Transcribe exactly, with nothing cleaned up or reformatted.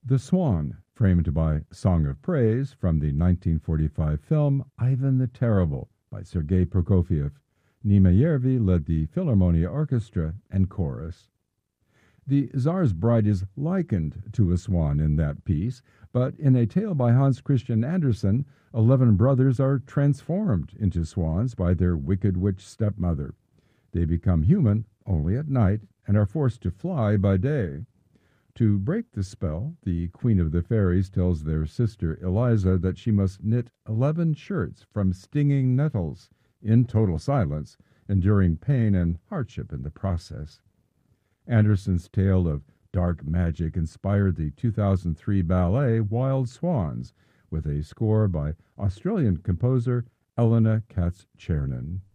The Swan, framed by Song of Praise from the nineteen forty-five film Ivan the Terrible by Sergei Prokofiev. Nima Yervi led the Philharmonia Orchestra and chorus. The Tsar's Bride is likened to a swan in that piece, but in a tale by Hans Christian Andersen, eleven brothers are transformed into swans by their wicked witch stepmother. They become human only at night and are forced to fly by day. To break the spell, the Queen of the Fairies tells their sister Eliza that she must knit eleven shirts from stinging nettles in total silence, enduring pain and hardship in the process. Andersen's tale of dark magic inspired the two thousand three ballet Wild Swans, with a score by Australian composer Elena Katz-Chernin.